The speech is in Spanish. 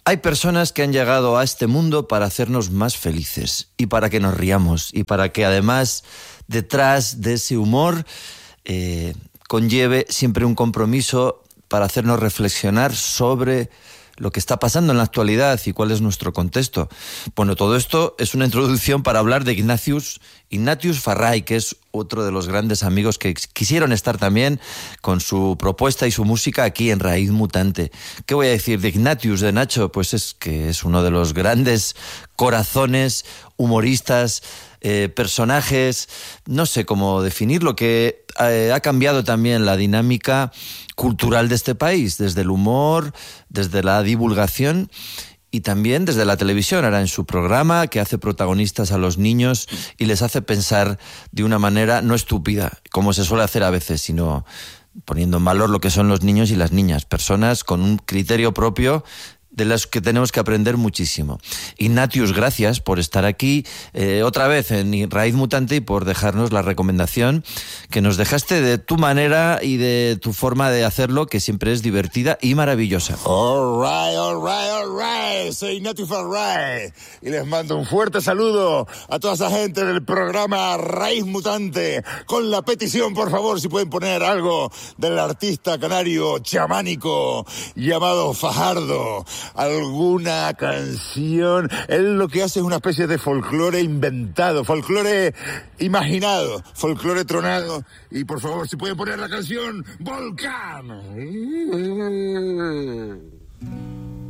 Hay personas que han llegado a este mundo para hacernos más felices y para que nos riamos y para que además detrás de ese humor conlleve siempre un compromiso para hacernos reflexionar sobre lo que está pasando en la actualidad y cuál es nuestro contexto. Bueno, todo esto es una introducción para hablar de Ignatius Farray, que es otro de los grandes amigos que quisieron estar también con su propuesta y su música aquí en Raíz Mutante. ¿Qué voy a decir de Ignatius, de Nacho? Pues es que es uno de los grandes corazones, humoristas, personajes, no sé cómo definirlo, que ha cambiado también la dinámica cultural de este país, desde el humor, desde la divulgación y también desde la televisión. Ahora en su programa, que hace protagonistas a los niños y les hace pensar de una manera no estúpida, como se suele hacer a veces, sino poniendo en valor lo que son los niños y las niñas, personas con un criterio propio de las que tenemos que aprender muchísimo. Ignatius, gracias por estar aquí otra vez en Raíz Mutante y por dejarnos la recomendación que nos dejaste de tu manera y de tu forma de hacerlo, que siempre es divertida y maravillosa. All right. Soy Ignatius Farray y les mando un fuerte saludo a toda esa gente del programa Raíz Mutante, con la petición, por favor, si pueden poner algo del artista canario chamánico llamado Fajardo. Alguna canción. Él lo que hace es una especie de folclore inventado, folclore imaginado, folclore tronado. Y por favor, si pueden poner la canción Volcán.